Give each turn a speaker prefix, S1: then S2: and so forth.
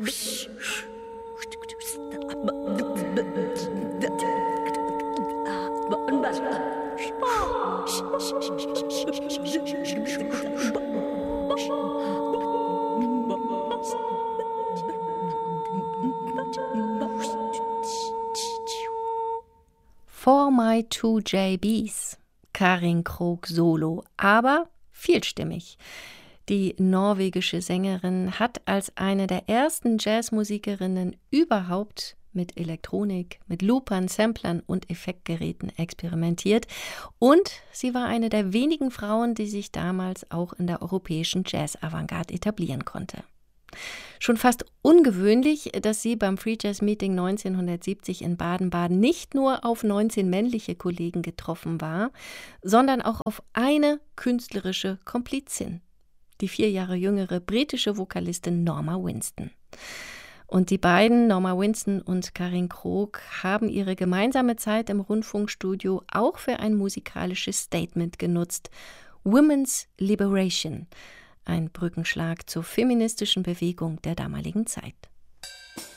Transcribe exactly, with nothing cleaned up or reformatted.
S1: For My Two J Bs, Karin Krook Solo, aber vielstimmig. Die norwegische Sängerin hat als eine der ersten Jazzmusikerinnen überhaupt mit Elektronik, mit Loopern, Samplern und Effektgeräten experimentiert. Und sie war eine der wenigen Frauen, die sich damals auch in der europäischen Jazz-Avantgarde etablieren konnte. Schon fast ungewöhnlich, dass sie beim Free Jazz Meeting neunzehnhundertsiebzig in Baden-Baden nicht nur auf neunzehn männliche Kollegen getroffen war, sondern auch auf eine künstlerische Komplizin, die vier Jahre jüngere britische Vokalistin Norma Winston. Und die beiden, Norma Winston und Karin Krook, haben ihre gemeinsame Zeit im Rundfunkstudio auch für ein musikalisches Statement genutzt: Women's Liberation, ein Brückenschlag zur feministischen Bewegung der damaligen Zeit.